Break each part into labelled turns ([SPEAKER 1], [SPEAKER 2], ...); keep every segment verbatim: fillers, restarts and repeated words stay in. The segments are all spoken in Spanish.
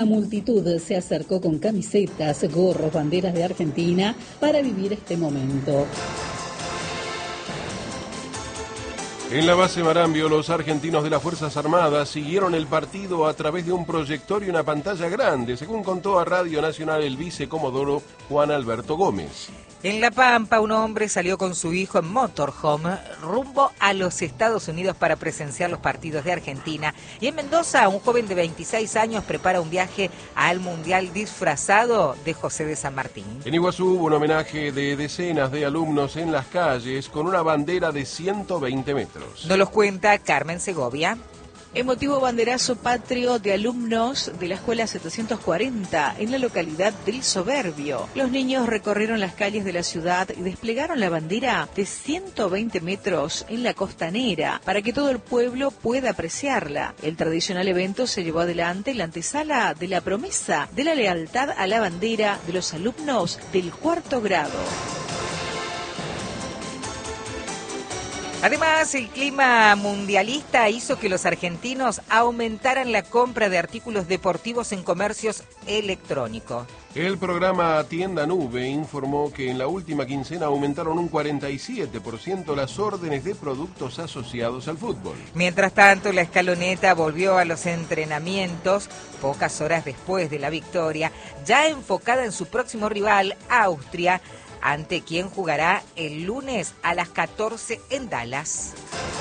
[SPEAKER 1] La multitud se acercó con camisetas, gorros, banderas de Argentina para vivir este momento.
[SPEAKER 2] En la base Marambio, los argentinos de las Fuerzas Armadas siguieron el partido a través de un proyector y una pantalla grande, según contó a Radio Nacional el vicecomodoro Juan Alberto Gómez.
[SPEAKER 3] En La Pampa, un hombre salió con su hijo en motorhome rumbo a los Estados Unidos para presenciar los partidos de Argentina. Y en Mendoza, un joven de veintiséis años prepara un viaje al Mundial disfrazado de José de San Martín.
[SPEAKER 2] En Iguazú hubo un homenaje de decenas de alumnos en las calles con una bandera de ciento veinte metros.
[SPEAKER 3] Nos los cuenta Carmen Segovia.
[SPEAKER 4] Emotivo banderazo patrio de alumnos de la Escuela setecientos cuarenta en la localidad del Soberbio. Los niños recorrieron las calles de la ciudad y desplegaron la bandera de ciento veinte metros en la costanera para que todo el pueblo pueda apreciarla. El tradicional evento se llevó adelante en la antesala de la promesa de la lealtad a la bandera de los alumnos del cuarto grado.
[SPEAKER 3] Además, el clima mundialista hizo que los argentinos aumentaran la compra de artículos deportivos en comercios electrónicos.
[SPEAKER 2] El programa Tienda Nube informó que en la última quincena aumentaron un cuarenta y siete por ciento las órdenes de productos asociados al fútbol.
[SPEAKER 3] Mientras tanto, la escaloneta volvió a los entrenamientos pocas horas después de la victoria, ya enfocada en su próximo rival, Austria, ante quien jugará el lunes a las catorce en Dallas.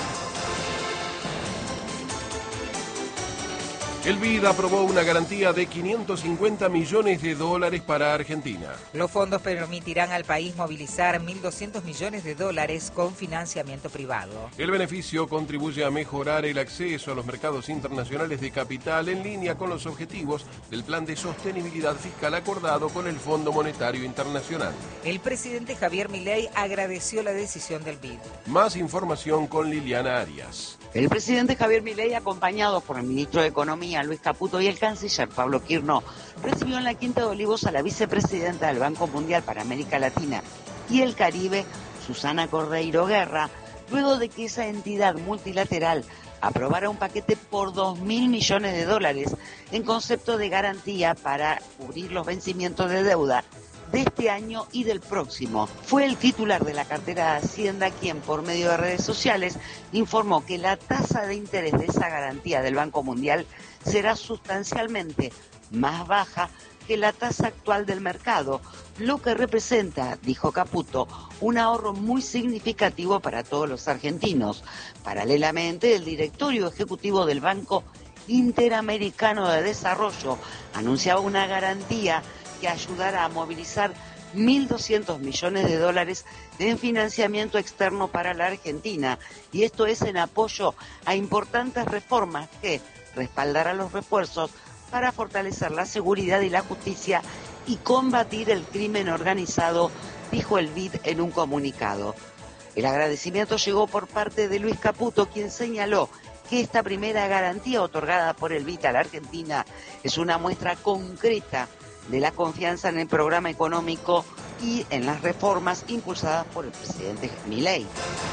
[SPEAKER 2] El B I D aprobó una garantía de quinientos cincuenta millones de dólares para Argentina.
[SPEAKER 3] Los fondos permitirán al país movilizar mil doscientos millones de dólares con financiamiento privado.
[SPEAKER 2] El beneficio contribuye a mejorar el acceso a los mercados internacionales de capital en línea con los objetivos del Plan de Sostenibilidad Fiscal acordado con el Fondo Monetario Internacional.
[SPEAKER 3] El presidente Javier Milei agradeció la decisión del B I D.
[SPEAKER 2] Más información con Liliana Arias.
[SPEAKER 5] El presidente Javier Milei, acompañado por el ministro de Economía, Luis Caputo, y el canciller Pablo Quirno, recibió en la Quinta de Olivos a la vicepresidenta del Banco Mundial para América Latina y el Caribe, Susana Cordeiro Guerra, luego de que esa entidad multilateral aprobara un paquete por dos mil millones de dólares en concepto de garantía para cubrir los vencimientos de deuda de este año y del próximo. Fue el titular de la cartera de Hacienda quien, por medio de redes sociales, informó que la tasa de interés de esa garantía del Banco Mundial será sustancialmente más baja que la tasa actual del mercado, lo que representa, dijo Caputo, un ahorro muy significativo para todos los argentinos. Paralelamente, el directorio ejecutivo del Banco Interamericano de Desarrollo anunciaba una garantía que ayudará a movilizar mil doscientos millones de dólares en financiamiento externo para la Argentina, y esto es en apoyo a importantes reformas que respaldarán los refuerzos para fortalecer la seguridad y la justicia y combatir el crimen organizado, dijo el B I D en un comunicado. El agradecimiento llegó por parte de Luis Caputo, quien señaló que esta primera garantía otorgada por el B I D a la Argentina es una muestra concreta de la confianza en el programa económico y en las reformas impulsadas por el presidente Milei.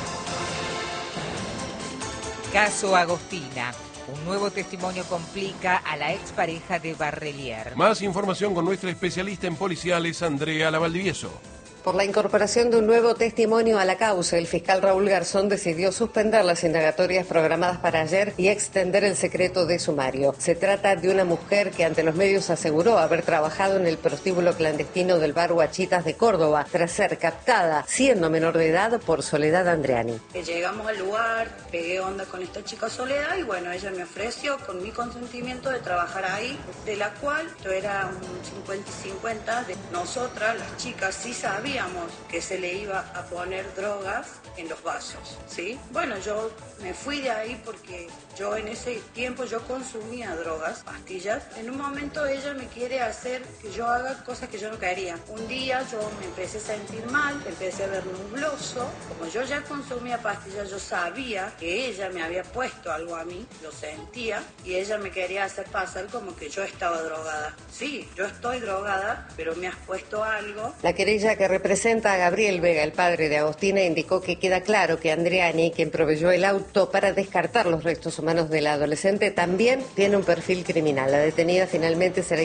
[SPEAKER 3] Caso Agostina. Un nuevo testimonio complica a la expareja de Barrelier.
[SPEAKER 2] Más información con nuestra especialista en policiales, Andrea Lavaldivieso.
[SPEAKER 6] Por la incorporación de un nuevo testimonio a la causa, el fiscal Raúl Garzón decidió suspender las indagatorias programadas para ayer y extender el secreto de sumario. Se trata de una mujer que ante los medios aseguró haber trabajado en el prostíbulo clandestino del bar Huachitas de Córdoba, tras ser captada, siendo menor de edad, por Soledad Andreani.
[SPEAKER 7] Llegamos al lugar, pegué onda con esta chica Soledad y bueno, ella me ofreció con mi consentimiento de trabajar ahí, de la cual yo era un cincuenta y cincuenta. De nosotras, las chicas, sí sabíamos que se le iba a poner drogas en los vasos, ¿sí? Bueno, yo me fui de ahí porque yo en ese tiempo yo consumía drogas, pastillas. En un momento ella me quiere hacer que yo haga cosas que yo no quería. Un día yo me empecé a sentir mal, empecé a ver nubloso. Como yo ya consumía pastillas, yo sabía que ella me había puesto algo a mí, lo sentía, y ella me quería hacer pasar como que yo estaba drogada. Sí, yo estoy drogada, pero me has puesto algo.
[SPEAKER 6] La querella que representa representa a Gabriel Vega, el padre de Agostina, indicó que queda claro que Andriani, quien proveyó el auto para descartar los restos humanos de la adolescente, también tiene un perfil criminal. La detenida finalmente será